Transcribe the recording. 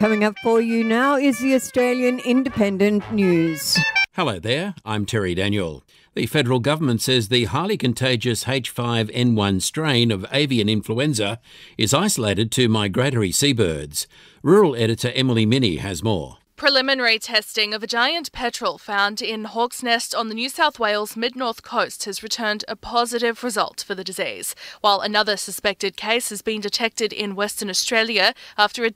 Coming up for you now is the Australian Independent News. Hello there, I'm Terry Daniel. The federal government says the highly contagious H5N1 strain of avian influenza is isolated to migratory seabirds. Rural editor Emily Minnie has more. Preliminary testing of a giant petrel found in Hawk's Nest on the New South Wales mid-north coast has returned a positive result for the disease, while another suspected case has been detected in Western Australia after a